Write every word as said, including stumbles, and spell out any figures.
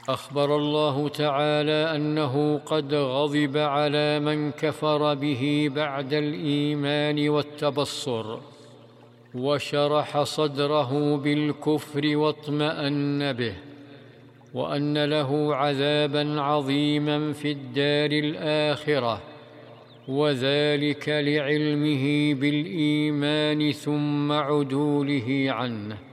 أخبر الله تعالى أنه قد غضب على من كفر به بعد الإيمان والتبصر، وشرح صدره بالكفر واطمأن به، وأن له عذابا عظيما في الدار الآخرة، وذلك لعلمه بالإيمان ثم عدوله عنه.